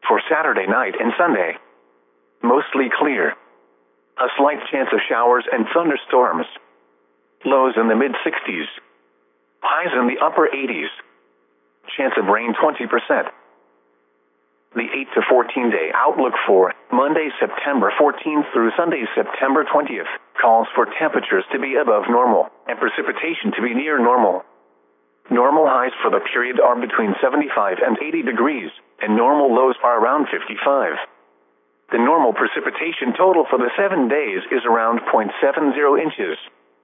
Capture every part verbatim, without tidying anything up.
For Saturday night and Sunday, mostly clear. A slight chance of showers and thunderstorms. Lows in the mid sixties. Highs in the upper eighties. Chance of rain twenty percent. The eight to fourteen day outlook for Monday, September fourteenth through Sunday, September twentieth, calls for temperatures to be above normal and precipitation to be near normal. Normal highs for the period are between seventy-five and eighty degrees, and normal lows are around fifty-five. The normal precipitation total for the seven days is around zero point seven zero inches.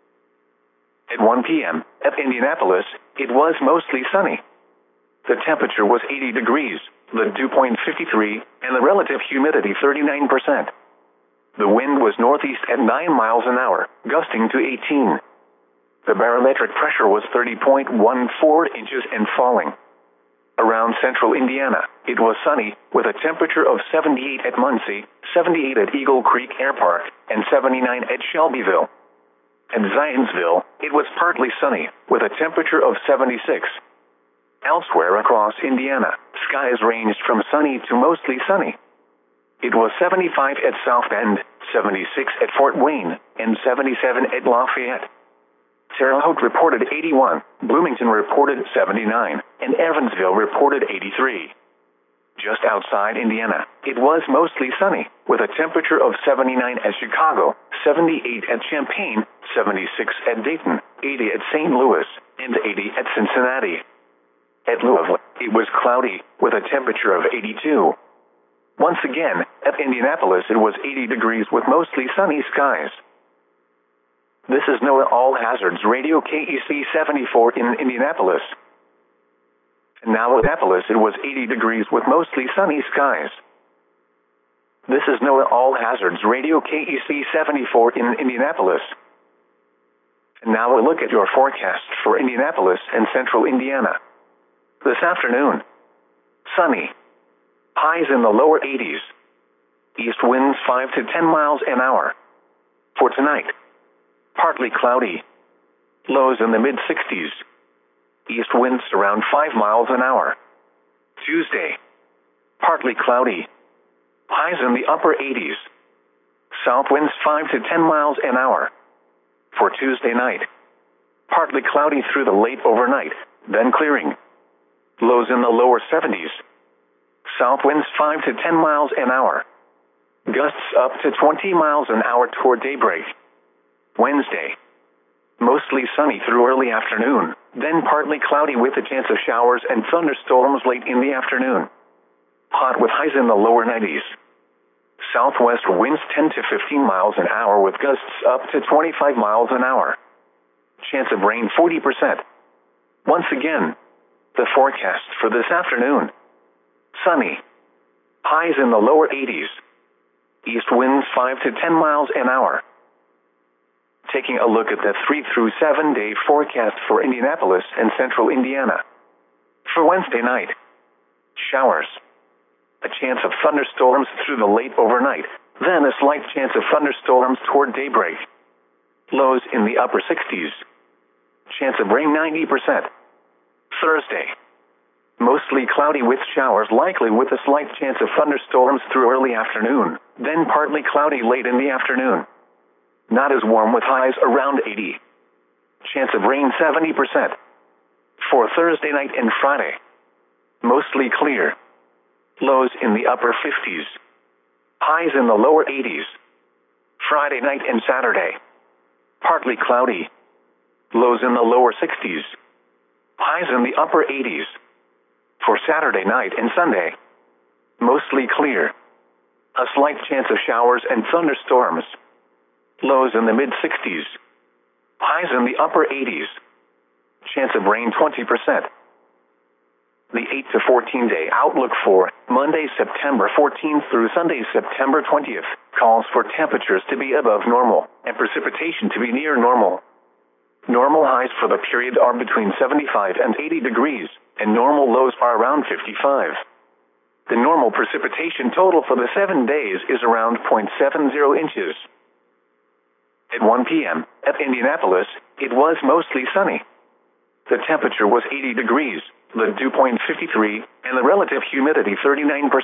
At one p m at Indianapolis, it was mostly sunny. The temperature was eighty degrees, the dew point fifty-three, and the relative humidity thirty-nine percent. The wind was northeast at nine miles an hour, gusting to eighteen. The barometric pressure was thirty point one four inches and falling. Around central Indiana, it was sunny, with a temperature of seventy-eight at Muncie, seventy-eight at Eagle Creek Air Park, and seventy-nine at Shelbyville. At Zionsville, it was partly sunny, with a temperature of seventy-six. Elsewhere across Indiana, skies ranged from sunny to mostly sunny. It was seventy-five at South Bend, seventy-six at Fort Wayne, and seventy-seven at Lafayette. Terre Haute reported eighty-one, Bloomington reported seventy-nine, and Evansville reported eighty-three. Just outside Indiana, it was mostly sunny, with a temperature of seventy-nine at Chicago, seventy-eight at Champaign, seventy-six at Dayton, eighty at Saint Louis, and eighty at Cincinnati. At Louisville, it was cloudy, with a temperature of eighty-two. Once again, at Indianapolis it was eighty degrees with mostly sunny skies. This is NOAA All Hazards Radio K E C seventy-four in Indianapolis. Now at Indianapolis it was eighty degrees with mostly sunny skies. This is NOAA All Hazards Radio K E C seventy-four in Indianapolis. Now a look at your forecast for Indianapolis and central Indiana. This afternoon, sunny. Highs in the lower eighties. East winds five to ten miles an hour. For tonight, partly cloudy. Lows in the mid sixties. East winds around five miles an hour. Tuesday, partly cloudy. Highs in the upper eighties. South winds five to ten miles an hour. For Tuesday night, partly cloudy through the late overnight, then clearing. Lows in the lower seventies. South winds five to ten miles an hour. Gusts up to twenty miles an hour toward daybreak. Wednesday, mostly sunny through early afternoon, then partly cloudy with a chance of showers and thunderstorms late in the afternoon. Hot with highs in the lower nineties. Southwest winds ten to fifteen miles an hour with gusts up to twenty-five miles an hour. Chance of rain forty percent. Once again, the forecast for this afternoon. Sunny. Highs in the lower eighties. East winds five to ten miles an hour. Taking a look at the three through seven day forecast for Indianapolis and central Indiana. For Wednesday night, showers. A chance of thunderstorms through the late overnight, then a slight chance of thunderstorms toward daybreak. Lows in the upper sixties. Chance of rain ninety percent. Thursday, mostly cloudy with showers likely with a slight chance of thunderstorms through early afternoon, then partly cloudy late in the afternoon. Not as warm with highs around eighty. Chance of rain seventy percent. For Thursday night and Friday, mostly clear. Lows in the upper fifties. Highs in the lower eighties. Friday night and Saturday, partly cloudy. Lows in the lower sixties. Highs in the upper eighties. For Saturday night and Sunday, mostly clear. A slight chance of showers and thunderstorms. Lows in the mid sixties. Highs in the upper eighties. Chance of rain twenty percent. The eight to fourteen day outlook for Monday, September fourteenth through Sunday, September twentieth, calls for temperatures to be above normal and precipitation to be near normal. Normal highs for the period are between seventy-five and eighty degrees, and normal lows are around fifty-five. The normal precipitation total for the seven days is around zero point seven zero inches. At one p m at Indianapolis, it was mostly sunny. The temperature was eighty degrees, the dew point fifty-three, and the relative humidity thirty-nine percent.